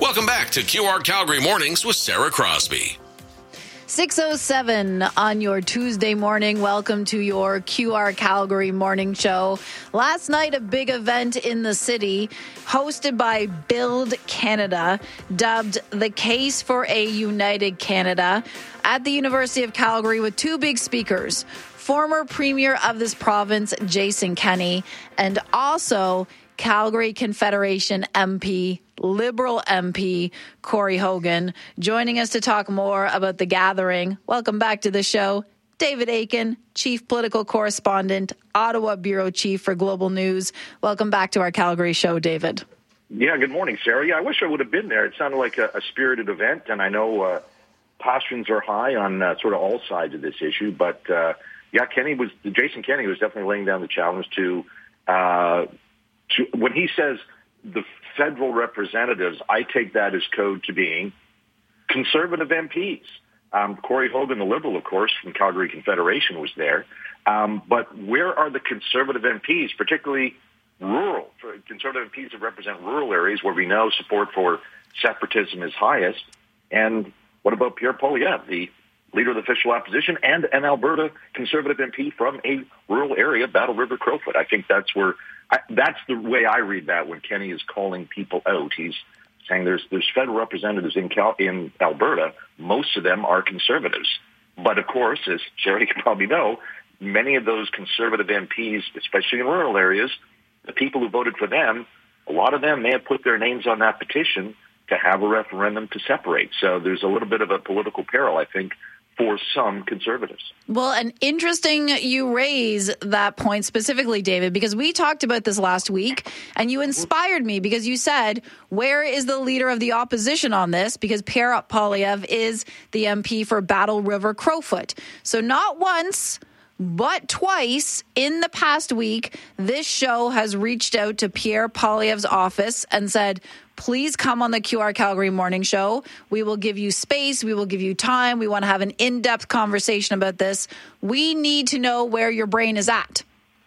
Welcome back to QR Calgary Mornings with Sarah Crosby. 6:07 on your Tuesday morning. Welcome to your QR Calgary morning show. Last night, a big event in the city hosted by Build Canada, dubbed The Case for a United Canada, at the University of Calgary with two big speakers, former Premier of this province, Jason Kenney, and also Calgary Confederation MP, Liberal MP, Corey Hogan. Joining us to talk more about the gathering, welcome back to the show, David Akin, Chief Political Correspondent, Ottawa Bureau Chief for Global News. Welcome back to our Calgary show, David. Yeah, good morning, Sarah. Yeah, I wish I would have been there. It sounded like a spirited event, and I know passions are high on sort of all sides of this issue. But, Jason Kenney was definitely laying down the challenge to when he says the federal representatives, I take that as code to being conservative MPs. Corey Hogan, the Liberal, of course, from Calgary Confederation was there. But where are the conservative MPs, particularly rural, conservative MPs that represent rural areas where we know support for separatism is highest? And what about Pierre Poilievre, the leader of the official opposition and an Alberta conservative MP from a rural area, Battle River, Crowfoot? I think that's the way I read that when Kenney is calling people out. He's saying there's federal representatives in Alberta. Most of them are conservatives. But, of course, as Sherry can probably know, many of those conservative MPs, especially in rural areas, the people who voted for them, a lot of them may have put their names on that petition to have a referendum to separate. So there's a little bit of a political peril, I think, for some conservatives. Well, and interesting you raise that point specifically, David, because we talked about this last week, and you inspired me because you said, where is the leader of the opposition on this? Because Pierre Poilievre is the MP for Battle River, Crowfoot. So not once, but twice in the past week, this show has reached out to Pierre Poilievre's office and said, please come on the QR Calgary Morning Show. We will give you space. We will give you time. We want to have an in-depth conversation about this. We need to know where your brain is at.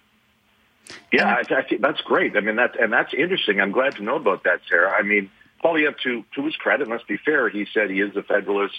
Yeah, I think that's great. I mean, that's interesting. I'm glad to know about that, Sarah. I mean, Poilievre, to his credit, let's be fair, he said he is a federalist.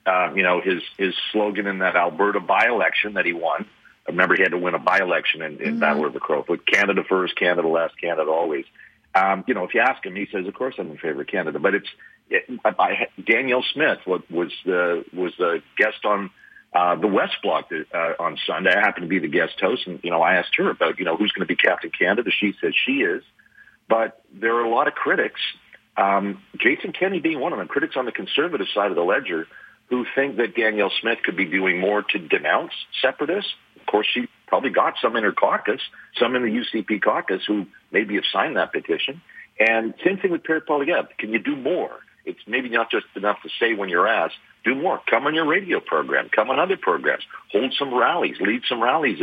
His slogan in that Alberta by-election that he won, I remember he had to win a by-election in Battle River, Crowfoot. Canada first, Canada last, Canada always. If you ask him, he says, of course I'm in favor of Canada. But Danielle Smith was the guest on the West Block on Sunday. I happened to be the guest host, and, I asked her about, who's going to be Captain Canada. She says she is. But there are a lot of critics, Jason Kenney being one of them, critics on the conservative side of the ledger, who think that Danielle Smith could be doing more to denounce separatists. Of course, she probably got some in her caucus, some in the UCP caucus who maybe have signed that petition. And same thing with Pierre Poilievre. Can you do more? It's maybe not just enough to say when you're asked. Do more. Come on your radio program. Come on other programs. Hold some rallies. Lead some rallies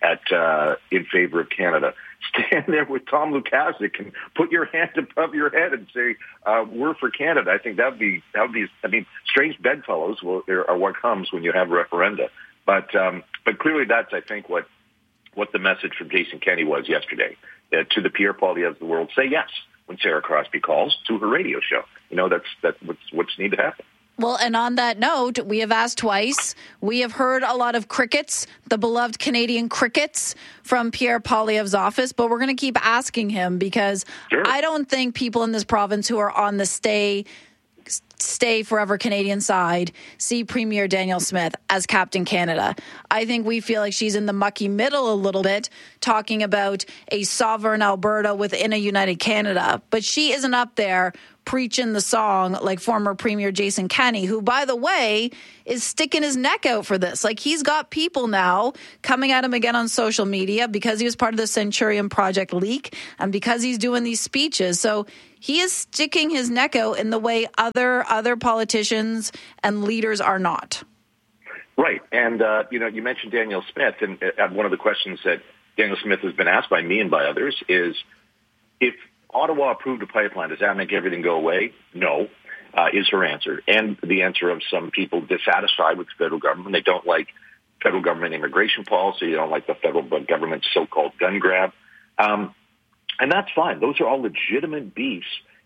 in favor of Canada. Stand there with Tom Lukaszuk and put your hand above your head and say, we're for Canada. I think that would be, strange bedfellows are what comes when you have referenda. But clearly that's, I think, what the message from Jason Kenney was yesterday. To the Pierre Poilievre of the world, say yes when Sarah Crosby calls to her radio show. That's what's need to happen. Well, and on that note, we have asked twice. We have heard a lot of crickets, the beloved Canadian crickets, from Pierre Poilievre's office, but we're going to keep asking him because sure. I don't think people in this province who are on the stay forever Canadian side see Premier Danielle Smith as Captain Canada. I think we feel like she's in the mucky middle a little bit, talking about a sovereign Alberta within a united Canada. But she isn't up there preaching the song like former Premier Jason Kenney, who, by the way, is sticking his neck out for this. Like, he's got people now coming at him again on social media because he was part of the Centurion Project leak and because he's doing these speeches. So he is sticking his neck out in the way other politicians and leaders are not. Right. And, you mentioned Danielle Smith, and one of the questions that Danielle Smith has been asked by me and by others is, if Ottawa approved a pipeline, does that make everything go away? No, is her answer. And the answer of some people dissatisfied with the federal government. They don't like federal government immigration policy. They don't like the federal government's so-called gun grab. And that's fine. Those are all legitimate beefs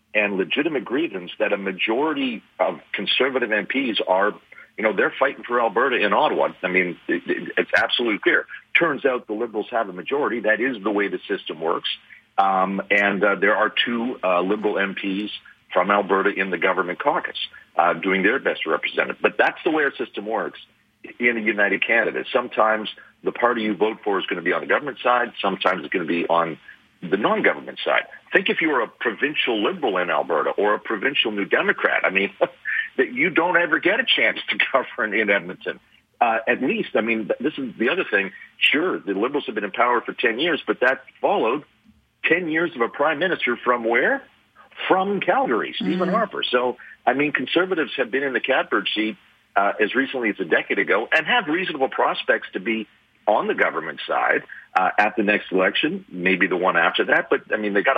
and legitimate grievance that a majority of Conservative MPs are, they're fighting for Alberta in Ottawa. I mean, it's absolutely clear. Turns out the Liberals have a majority. That is the way the system works. And there are two Liberal MPs from Alberta in the government caucus doing their best to represent it. But that's the way our system works in a United Canada. Sometimes the party you vote for is going to be on the government side. Sometimes it's going to be on the non-government side. Think if you were a provincial Liberal in Alberta or a provincial New Democrat. I mean, that you don't ever get a chance to govern in Edmonton. At least, I mean, this is the other thing. Sure, the Liberals have been in power for 10 years, but that followed 10 years of a prime minister from where? From Calgary, Stephen Harper. So, I mean, Conservatives have been in the catbird seat as recently as a decade ago and have reasonable prospects to be on the government side at the next election, maybe the one after that. But, I mean, they got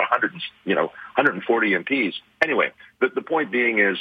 140 MPs. Anyway, the point being is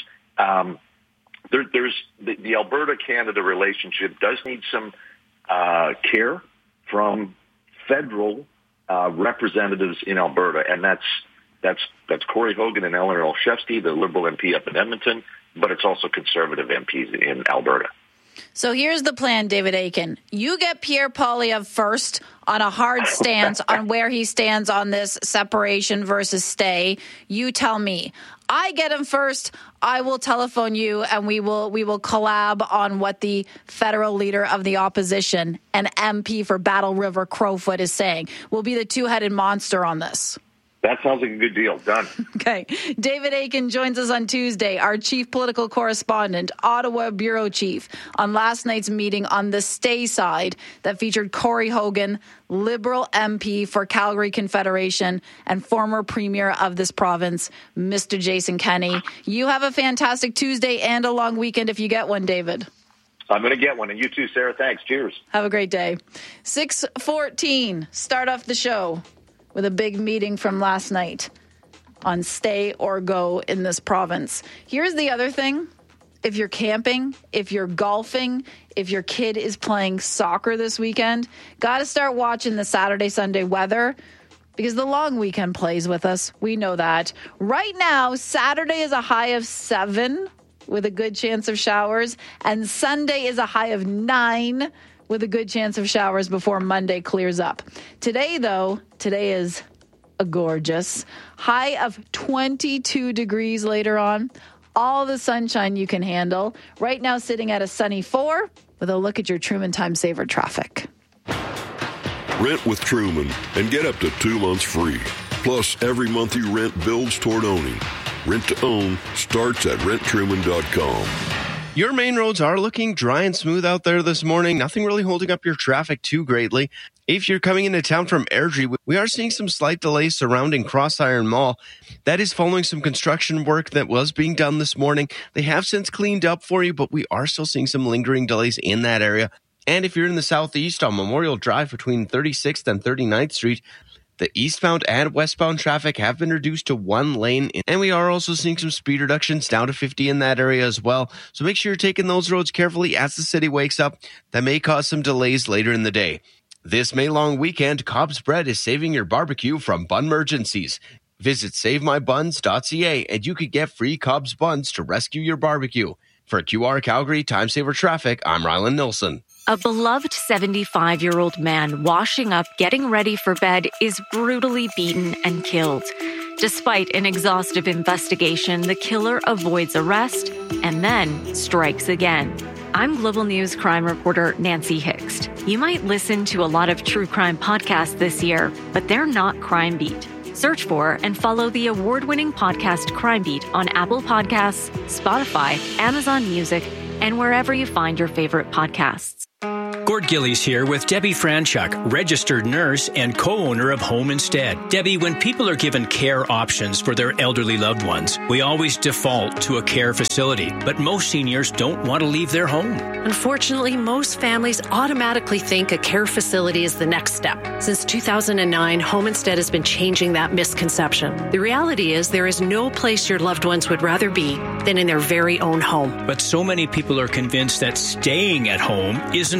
there's the Alberta-Canada relationship does need some care from federal representatives in Alberta, and that's Corey Hogan and Eleanor Olszewski, the Liberal MP up in Edmonton, but it's also Conservative MPs in Alberta. So here's the plan, David Akin. You get Pierre Poilievre first on a hard stance on where he stands on this separation versus stay. You tell me. I get him first. I will telephone you, and we will collab on what the federal leader of the opposition, an MP for Battle River Crowfoot, is saying. We'll be the two-headed monster on this. That sounds like a good deal. Done. Okay. David Akin joins us on Tuesday, our chief political correspondent, Ottawa bureau chief, on last night's meeting on the stay side that featured Corey Hogan, Liberal MP for Calgary Confederation and former premier of this province, Mr. Jason Kenney. You have a fantastic Tuesday and a long weekend if you get one, David. I'm going to get one. And you too, Sarah. Thanks. Cheers. Have a great day. 6:14. Start off the show with a big meeting from last night on stay or go in this province. Here's the other thing. If you're camping, if you're golfing, if your kid is playing soccer this weekend, got to start watching the Saturday, Sunday weather because the long weekend plays with us. We know that. Right now, Saturday is a high of 7 with a good chance of showers, and Sunday is a high of 9 with a good chance of showers before Monday clears up. Today is a gorgeous high of 22 degrees later on. All the sunshine you can handle. Right now sitting at a sunny 4 with a look at your Truman Time Saver traffic. Rent with Truman and get up to 2 months free. Plus, every month you rent builds toward owning. Rent to own starts at renttruman.com. Your main roads are looking dry and smooth out there this morning. Nothing really holding up your traffic too greatly. If you're coming into town from Airdrie, we are seeing some slight delays surrounding Crossiron Mall. That is following some construction work that was being done this morning. They have since cleaned up for you, but we are still seeing some lingering delays in that area. And if you're in the southeast on Memorial Drive between 36th and 39th Street, the eastbound and westbound traffic have been reduced to 1 lane, and we are also seeing some speed reductions down to 50 in that area as well. So make sure you're taking those roads carefully as the city wakes up. That may cause some delays later in the day. This May long weekend, Cobb's Bread is saving your barbecue from Bunmergencies. Visit SaveMyBuns.ca and you could get free Cobb's Buns to rescue your barbecue. For QR Calgary Time Saver Traffic, I'm Rylan Nilsson. A beloved 75-year-old man washing up, getting ready for bed, is brutally beaten and killed. Despite an exhaustive investigation, the killer avoids arrest and then strikes again. I'm Global News crime reporter Nancy Hixt. You might listen to a lot of true crime podcasts this year, but they're not Crime Beat. Search for and follow the award-winning podcast Crime Beat on Apple Podcasts, Spotify, Amazon Music, and wherever you find your favorite podcasts. Gord Gillies here with Debbie Franchuk, registered nurse and co-owner of Home Instead. Debbie, when people are given care options for their elderly loved ones, we always default to a care facility, but most seniors don't want to leave their home. Unfortunately, most families automatically think a care facility is the next step. Since 2009, Home Instead has been changing that misconception. The reality is there is no place your loved ones would rather be than in their very own home. But so many people are convinced that staying at home isn't a viable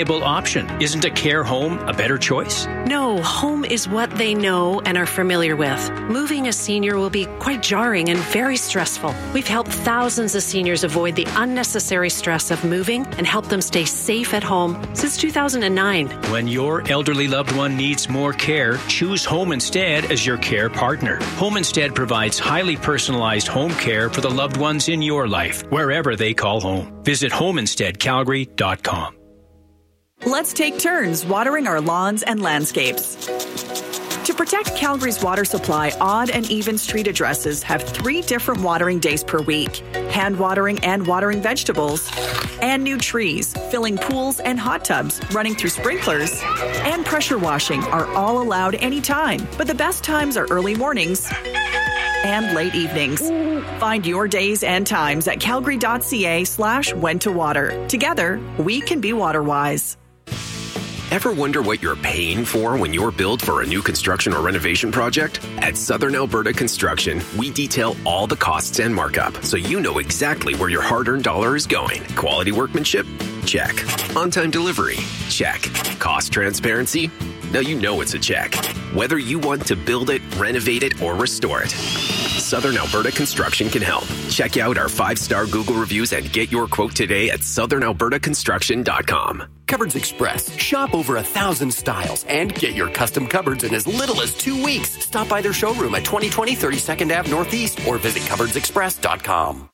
reliable option. Isn't a care home a better choice? No, home is what they know and are familiar with. Moving a senior will be quite jarring and very stressful. We've helped thousands of seniors avoid the unnecessary stress of moving and help them stay safe at home since 2009. When your elderly loved one needs more care, choose Home Instead as your care partner. Home Instead provides highly personalized home care for the loved ones in your life, wherever they call home. Visit homeinsteadcalgary.com. Let's take turns watering our lawns and landscapes. To protect Calgary's water supply, odd and even street addresses have 3 different watering days per week. Hand watering and watering vegetables. And new trees, filling pools and hot tubs, running through sprinklers. And pressure washing are all allowed anytime. But the best times are early mornings and late evenings. Find your days and times at calgary.ca/when to water. Together, we can be water wise. Ever wonder what you're paying for when you're billed for a new construction or renovation project? At Southern Alberta Construction, we detail all the costs and markup so you know exactly where your hard-earned dollar is going. Quality workmanship? Check. On-time delivery? Check. Cost transparency? Now you know it's a check. Whether you want to build it, renovate it, or restore it, Southern Alberta Construction can help. Check out our 5-star Google reviews and get your quote today at southernalbertaconstruction.com. Cupboards Express. Shop over 1,000 styles and get your custom cupboards in as little as 2 weeks. Stop by their showroom at 2020 32nd Ave Northeast or visit cupboardsexpress.com.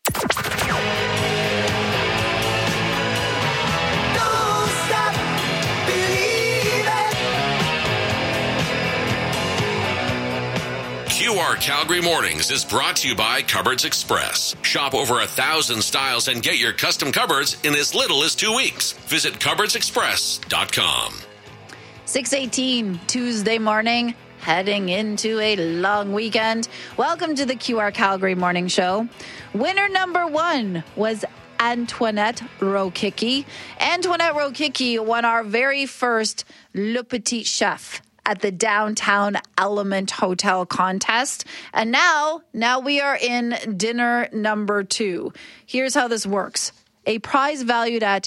QR Calgary Mornings is brought to you by Cupboards Express. Shop over 1,000 styles and get your custom cupboards in as little as 2 weeks. Visit cupboardsexpress.com. 6:18 Tuesday morning, heading into a long weekend. Welcome to the QR Calgary Morning Show. Winner number 1 was Antoinette Rokicki. Antoinette Rokicki won our very first Le Petit Chef at the Downtown Element Hotel contest. And now we are in dinner number 2. Here's how this works. A prize valued at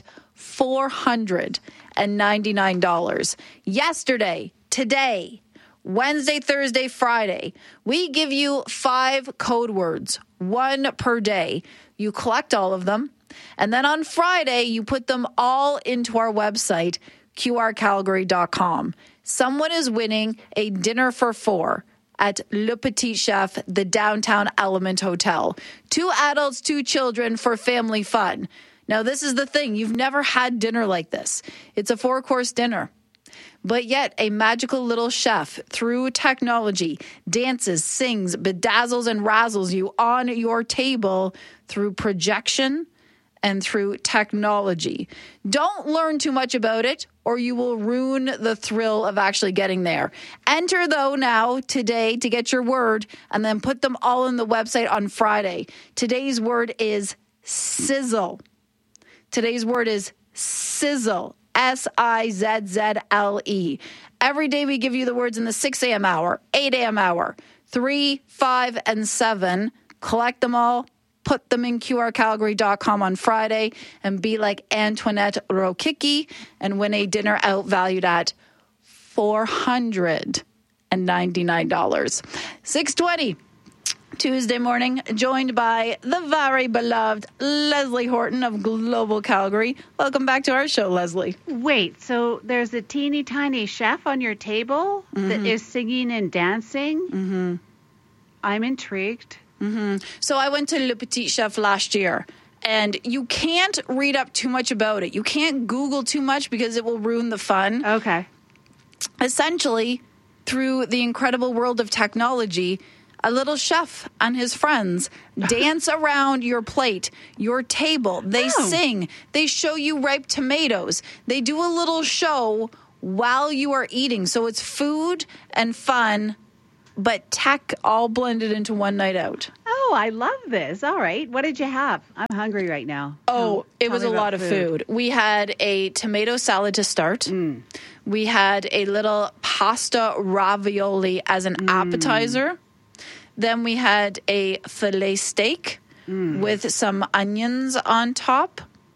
$499. Yesterday, today, Wednesday, Thursday, Friday, we give you 5 code words, 1 per day. You collect all of them. And then on Friday, you put them all into our website, qrcalgary.com. Someone is winning a dinner for 4 at Le Petit Chef, the Downtown Element Hotel. 2 adults, 2 children for family fun. Now, this is the thing. You've never had dinner like this. It's a 4-course dinner. But yet, a magical little chef, through technology, dances, sings, bedazzles, and razzles you on your table through projection and through technology. Don't learn too much about it, or you will ruin the thrill of actually getting there. Enter, though, now, today, to get your word, and then put them all on the website on Friday. Today's word is sizzle. Today's word is sizzle. SIZZLE. Every day we give you the words in the 6 a.m. hour, 8 a.m. hour, 3, 5, and 7. Collect them all. Put them in qrcalgary.com on Friday and be like Antoinette Rokicki and win a dinner out valued at $499. 6:20 Tuesday morning, joined by the very beloved Leslie Horton of Global Calgary. Welcome back to our show, Leslie. Wait, so there's a teeny tiny chef on your table that is singing and dancing? Mm-hmm. I'm intrigued. Mm-hmm. So I went to Le Petit Chef last year, and you can't read up too much about it. You can't Google too much because it will ruin the fun. Okay. Essentially, through the incredible world of technology, a little chef and his friends dance around your plate, your table. They sing. They show you ripe tomatoes. They do a little show while you are eating. So it's food and fun, but tech all blended into one night out. Oh, I love this. All right. What did you have? I'm hungry right now. It was a lot of food. We had a tomato salad to start. We had a little pasta ravioli as an appetizer. Then we had a filet steak with some onions on top.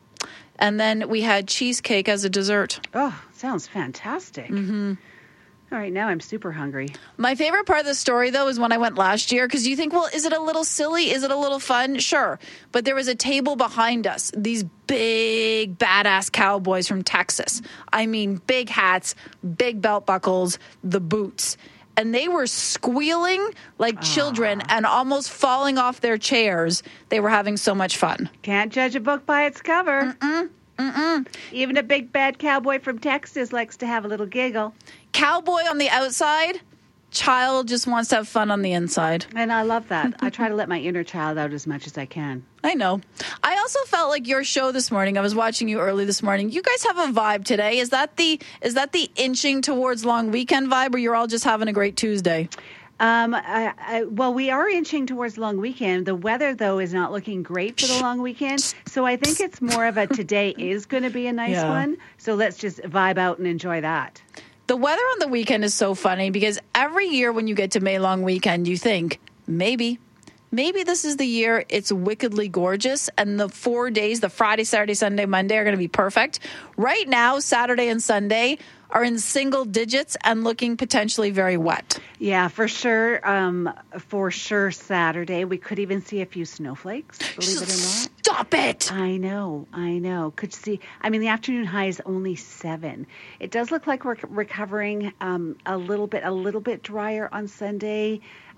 And then we had cheesecake as a dessert. Oh, sounds fantastic. Mm-hmm. All right, now I'm super hungry. My favorite part of the story, though, is when I went last year, because you think, well, is it a little silly? Is it a little fun? Sure. But there was a table behind us, these big, badass cowboys from Texas. I mean, big hats, big belt buckles, the boots. And they were squealing like children and almost falling off their chairs. They were having so much fun. Can't judge a book by its cover. Even a big bad cowboy from Texas likes to have a little giggle. Cowboy on the outside, child just wants to have fun on the inside. And I love that. I try to let my inner child out as much as I can. I know. I also felt like your show this morning, I was watching you early this morning. You guys have a vibe today. Is that the inching towards long weekend vibe, or you're all just having a great Tuesday? Well, we are inching towards long weekend. The weather, though, is not looking great for the long weekend. So I think it's more of a today is going to be a nice one. So let's just vibe out and enjoy that. The weather on the weekend is so funny because every year when you get to May long weekend, you think, maybe this is the year it's wickedly gorgeous and the 4 days, the Friday, Saturday, Sunday, Monday are going to be perfect. Right now, Saturday and Sunday are in single digits and looking potentially very wet. Yeah, for sure. For sure, Saturday. We could even see a few snowflakes, believe it or not. Stop it! I know. Could see. I mean, the afternoon high is only 7. It does look like we're recovering a little bit drier on Sunday,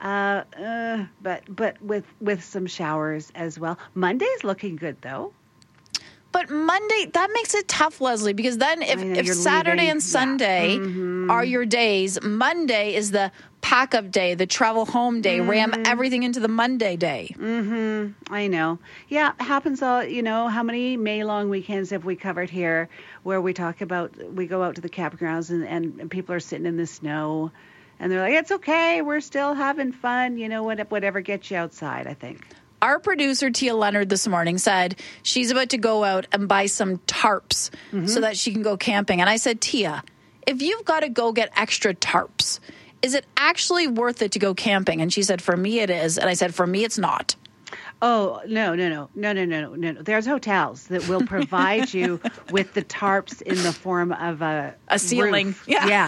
but with some showers as well. Monday's looking good, though. But Monday, that makes it tough, Leslie, because then if Saturday and Sunday are your days, Monday is the pack-up day, the travel home day, ram everything into the Monday day. I know. Yeah, it happens all, how many May-long weekends have we covered here where we talk about, we go out to the campgrounds and people are sitting in the snow and they're like, it's okay, we're still having fun, whatever gets you outside, I think. Our producer, Tia Leonard, this morning said she's about to go out and buy some tarps so that she can go camping. And I said, Tia, if you've got to go get extra tarps, is it actually worth it to go camping? And she said, for me it is. And I said, for me it's not. Oh, no. There's hotels that will provide you with the tarps in the form of a ceiling. Roof. Yeah.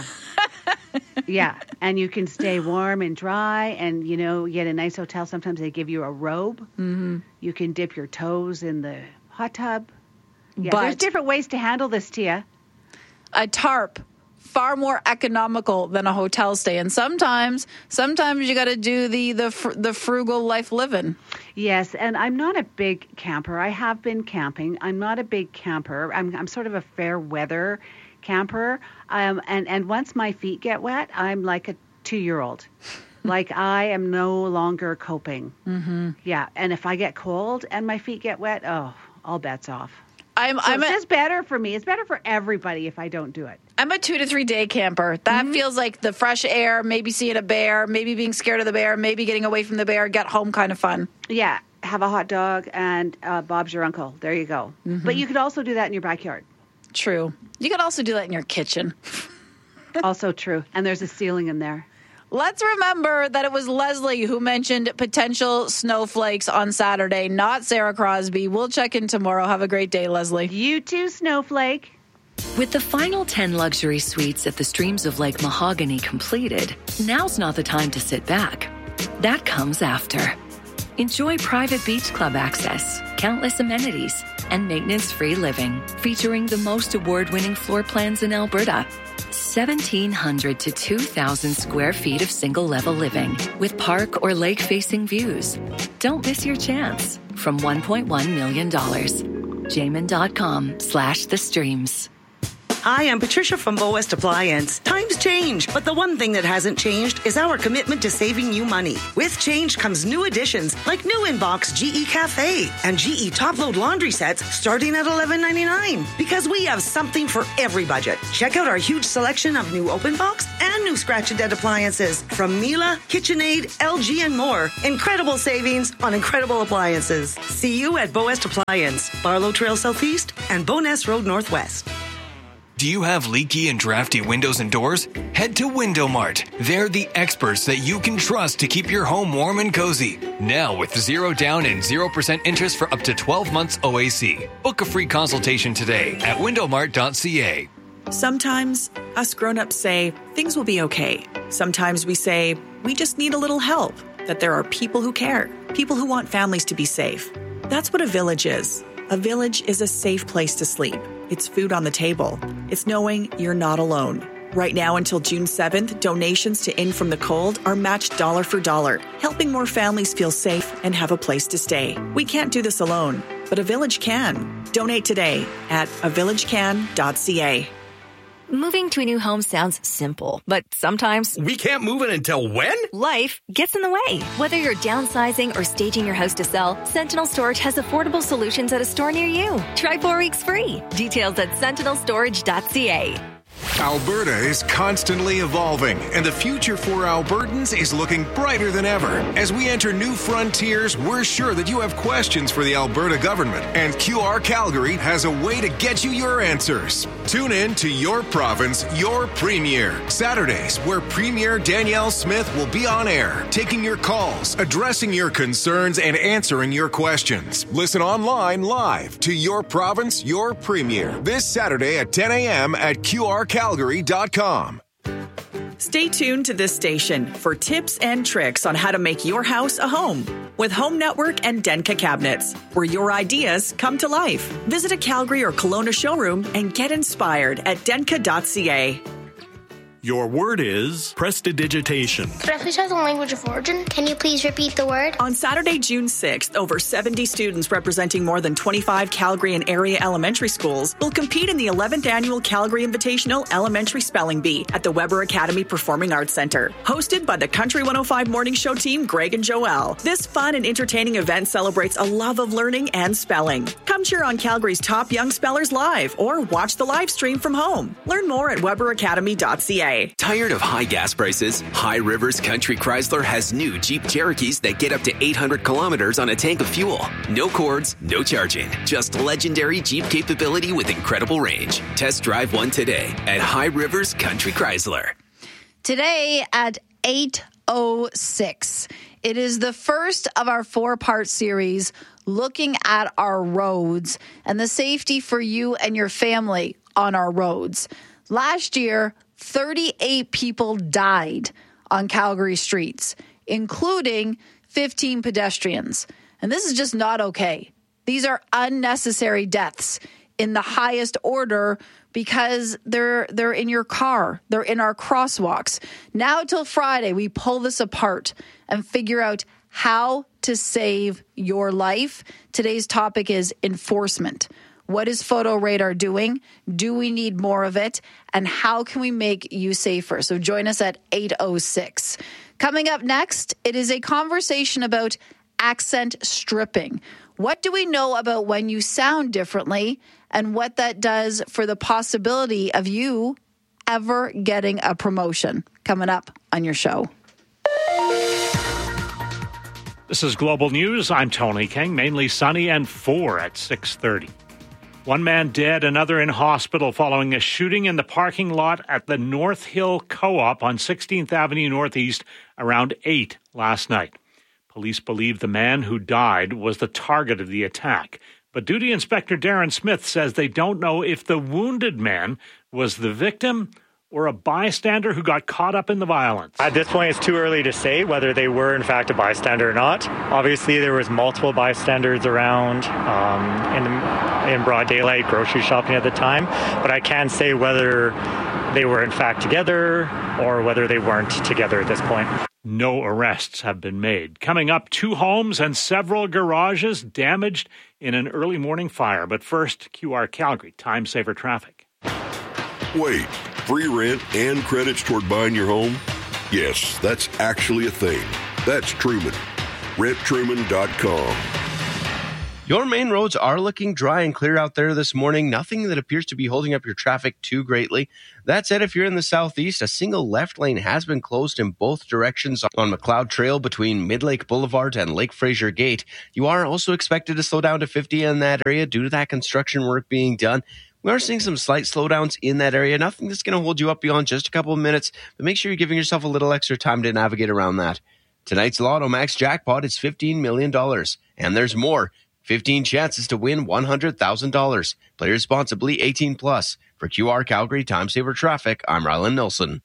Yeah, and you can stay warm and dry and, get a nice hotel. Sometimes they give you a robe. You can dip your toes in the hot tub. Yeah, but there's different ways to handle this, Tia. A tarp, far more economical than a hotel stay. And sometimes you got to do the frugal life living. Yes, and I'm not a big camper. I have been camping. I'm not a big camper. I'm sort of a fair weather camper. And once my feet get wet, I'm like a 2-year-old. Like I am no longer coping. Yeah, and if I get cold and my feet get wet, all bets off. It's better for me. It's better for everybody if I don't do it. I'm a 2 to 3 day camper. That feels like the fresh air, maybe seeing a bear, maybe being scared of the bear, maybe getting away from the bear, get home kind of fun. Yeah, have a hot dog and Bob's your uncle. There you go. But you could also do that in your backyard. True. You could also do that in your kitchen. Also true. And there's a ceiling in there. Let's remember that it was Leslie who mentioned potential snowflakes on Saturday, not Sarah Crosby. We'll check in tomorrow. Have a great day, Leslie. You too, Snowflake. With the final 10 luxury suites at the Streams of Lake Mahogany completed, now's not the time to sit back. That comes after. Enjoy private beach club access, countless amenities, and maintenance-free living, featuring the most award-winning floor plans in Alberta. 1,700 to 2,000 square feet of single-level living with park or lake-facing views. Don't miss your chance from $1.1 million. Jamin.com/the streams. Hi, I'm Patricia from Bow West Appliance. Times change, but the one thing that hasn't changed is our commitment to saving you money. With change comes new additions like new inbox GE Cafe and GE Top Load laundry sets starting at $11.99 because we have something for every budget. Check out our huge selection of new open box and new scratch and dent appliances from Miele, KitchenAid, LG, and more. Incredible savings on incredible appliances. See you at Bow West Appliance, Barlow Trail Southeast and Bowness Road Northwest. Do you have leaky and drafty windows and doors? Head to Window Mart. They're the experts that you can trust to keep your home warm and cozy. Now with 0 down and 0% interest for up to 12 months OAC. Book a free consultation today at windowmart.ca. Sometimes us grown-ups say things will be okay. Sometimes we say we just need a little help, that there are people who care, people who want families to be safe. That's what a village is. A village is a safe place to sleep. It's food on the table. It's knowing you're not alone. Right now until June 7th, donations to In From the Cold are matched dollar for dollar, helping more families feel safe and have a place to stay. We can't do this alone, but a village can. Donate today at avillagecan.ca. Moving to a new home sounds simple, but sometimes we can't move it until when? Life gets in the way. Whether you're downsizing or staging your house to sell, Sentinel Storage has affordable solutions at a store near you. Try 4 weeks free. Details at sentinelstorage.ca. Alberta is constantly evolving, and the future for Albertans is looking brighter than ever. As we enter new frontiers, we're sure that you have questions for the Alberta government, and QR Calgary has a way to get you your answers. Tune in to Your Province, Your Premier, Saturdays, where Premier Danielle Smith will be on air, taking your calls, addressing your concerns, and answering your questions. Listen online live to Your Province, Your Premier, this Saturday at 10 a.m. at QRCalgary.com. Stay tuned to this station for tips and tricks on how to make your house a home with Home Network and Denka Cabinets, where your ideas come to life. Visit a Calgary or Kelowna showroom and get inspired at denka.ca. Your word is prestidigitation. Could I please have the language of origin? Can you please repeat the word? On Saturday, June 6th, over 70 students representing more than 25 Calgary and area elementary schools will compete in the 11th annual Calgary Invitational Elementary Spelling Bee at the Weber Academy Performing Arts Center. Hosted by the Country 105 Morning Show team, Greg and Joelle. This fun and entertaining event celebrates a love of learning and spelling. Come cheer on Calgary's top young spellers live or watch the live stream from home. Learn more at weberacademy.ca. Tired of high gas prices? High Rivers Country Chrysler has new Jeep Cherokees that get up to 800 kilometers on a tank of fuel. No cords, no charging. Just legendary Jeep capability with incredible range. Test drive one today at High Rivers Country Chrysler. Today at 8:06, it is the first of our 4-part series looking at our roads and the safety for you and your family on our roads. Last year, 38 people died on Calgary streets, including 15 pedestrians. And this is just not okay. These are unnecessary deaths in the highest order because they're in your car. They're in our crosswalks. Now till Friday, we pull this apart and figure out how to save your life. Today's topic is enforcement. What is Photo Radar doing? Do we need more of it? And how can we make you safer? So join us at 8:06. Coming up next, it is a conversation about accent stripping. What do we know about when you sound differently and what that does for the possibility of you ever getting a promotion? Coming up on your show. This is Global News. I'm Tony King. Mainly sunny and 4 at 6:30. One man dead, another in hospital following a shooting in the parking lot at the North Hill Co-op on 16th Avenue Northeast around 8 last night. Police believe the man who died was the target of the attack. But Duty Inspector Darren Smith says they don't know if the wounded man was the victim or a bystander who got caught up in the violence. At this point, it's too early to say whether they were, in fact, a bystander or not. Obviously, there was multiple bystanders around in broad daylight, grocery shopping at the time. But I can't say whether they were, in fact, together or whether they weren't together at this point. No arrests have been made. Coming up, 2 homes and several garages damaged in an early morning fire. But first, QR Calgary, time saver traffic. Wait, free rent and credits toward buying your home? Yes, that's actually a thing. That's Truman. RentTruman.com. Your main roads are looking dry and clear out there this morning. Nothing that appears to be holding up your traffic too greatly. That said, if you're in the southeast, a single left lane has been closed in both directions on McLeod Trail between Mid-Lake Boulevard and Lake Fraser Gate. You are also expected to slow down to 50 in that area due to that construction work being done. We are seeing some slight slowdowns in that area. Nothing that's going to hold you up beyond just a couple of minutes, but make sure you're giving yourself a little extra time to navigate around that. Tonight's Lotto Max jackpot is $15 million, and there's more. 15 chances to win $100,000. Play responsibly, 18+. For QR Calgary Time Saver Traffic, I'm Ryland Nilsson.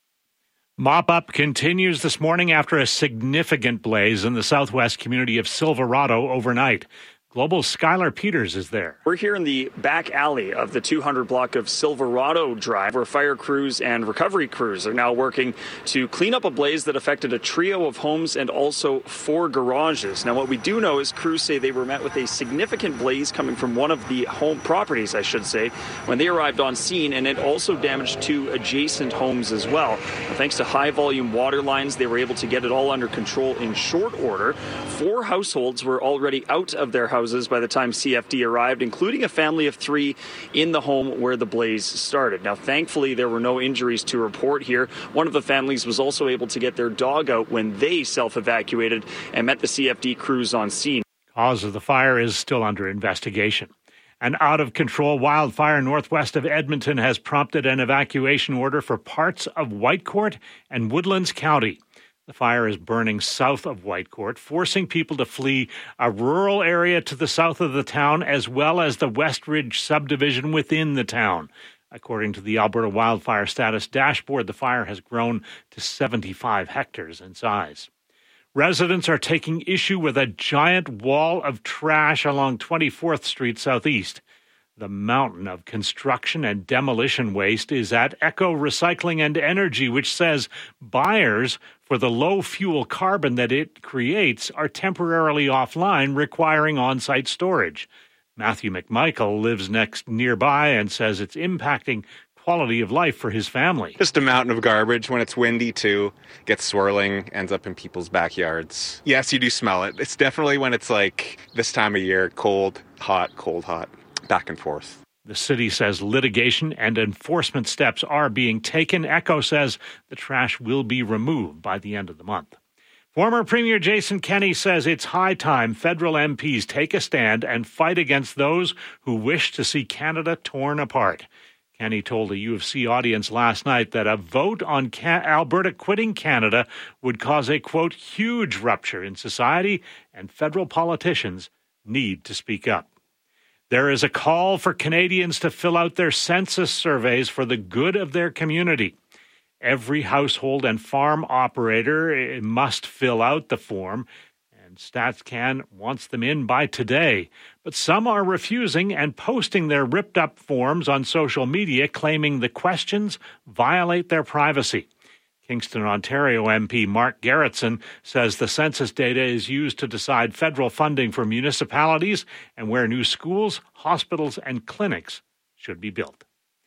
Mop-up continues this morning after a significant blaze in the southwest community of Silverado overnight. Global's Skylar Peters is there. We're here in the back alley of the 200 block of Silverado Drive, where fire crews and recovery crews are now working to clean up a blaze that affected a trio of homes and also 4 garages. Now, what we do know is crews say they were met with a significant blaze coming from one of the home properties, I should say, when they arrived on scene, and it also damaged 2 adjacent homes as well. Now, thanks to high-volume water lines, they were able to get it all under control in short order. 4 households were already out of their houses by the time CFD arrived, including a family of 3 in the home where the blaze started. Now, thankfully, there were no injuries to report here. One of the families was also able to get their dog out when they self-evacuated and met the CFD crews on scene. Cause of the fire is still under investigation. An out-of-control wildfire northwest of Edmonton has prompted an evacuation order for parts of Whitecourt and Woodlands County. The fire is burning south of Whitecourt, forcing people to flee a rural area to the south of the town, as well as the West Ridge subdivision within the town. According to the Alberta Wildfire Status Dashboard, the fire has grown to 75 hectares in size. Residents are taking issue with a giant wall of trash along 24th Street Southeast. The mountain of construction and demolition waste is at Echo Recycling and Energy, which says buyers for the low fuel carbon that it creates are temporarily offline, requiring on-site storage. Matthew McMichael lives nearby and says it's impacting quality of life for his family. Just a mountain of garbage. When it's windy too, gets swirling, ends up in people's backyards. Yes, you do smell it. It's definitely when it's like this time of year, cold, hot, back and forth. The city says litigation and enforcement steps are being taken. Echo says the trash will be removed by the end of the month. Former Premier Jason Kenney says it's high time federal MPs take a stand and fight against those who wish to see Canada torn apart. Kenney told a U of C audience last night that a vote on Alberta quitting Canada would cause a, quote, huge rupture in society, and federal politicians need to speak up. There is a call for Canadians to fill out their census surveys for the good of their community. Every household and farm operator must fill out the form, and StatsCan wants them in by today. But some are refusing and posting their ripped-up forms on social media, claiming the questions violate their privacy. Kingston, Ontario MP Mark Gerritsen says the census data is used to decide federal funding for municipalities and where new schools, hospitals, and clinics should be built.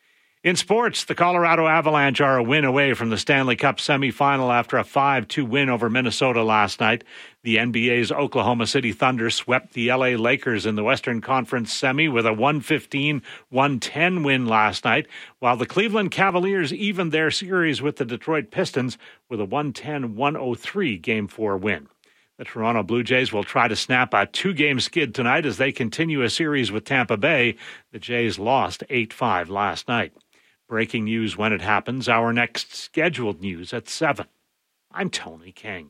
In sports, the Colorado Avalanche are a win away from the Stanley Cup semifinal after a 5-2 win over Minnesota last night. The NBA's Oklahoma City Thunder swept the LA Lakers in the Western Conference semi with a 115-110 win last night, while the Cleveland Cavaliers evened their series with the Detroit Pistons with a 110-103 Game 4 win. The Toronto Blue Jays will try to snap a 2-game skid tonight as they continue a series with Tampa Bay. The Jays lost 8-5 last night. Breaking news when it happens. Our next scheduled news at 7. I'm Tony King.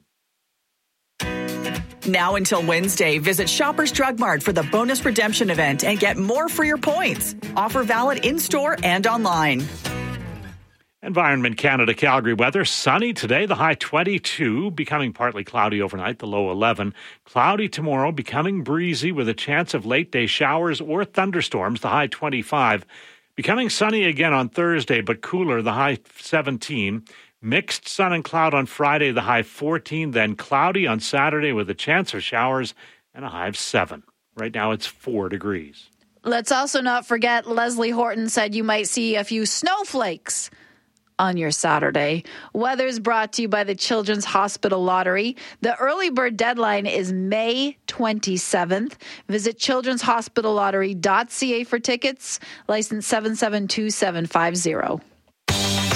Now until Wednesday, visit Shoppers Drug Mart for the bonus redemption event and get more for your points. Offer valid in-store and online. Environment Canada Calgary weather. Sunny today, the high 22, becoming partly cloudy overnight, the low 11. Cloudy tomorrow, becoming breezy with a chance of late-day showers or thunderstorms, the high 25. Becoming sunny again on Thursday, but cooler, the high 17. Mixed sun and cloud on Friday, the high 14. Then cloudy on Saturday with a chance of showers and a high of 7. Right now it's 4 degrees. Let's also not forget Leslie Horton said you might see a few snowflakes on your Saturday. Weather is brought to you by the Children's Hospital Lottery. The early bird deadline is May 27th. Visit childrenshospitallottery.ca for tickets. License 772750.